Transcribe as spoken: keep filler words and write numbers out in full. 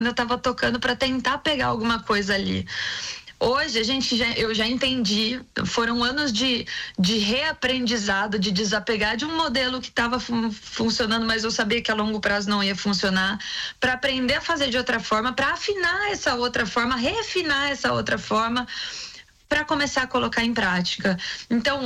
eu estava tocando para tentar pegar alguma coisa ali. Hoje a gente já, eu já entendi, foram anos de, de reaprendizado, de desapegar de um modelo que estava fun, funcionando, mas eu sabia que a longo prazo não ia funcionar, para aprender a fazer de outra forma, para afinar essa outra forma, refinar essa outra forma, para começar a colocar em prática. Então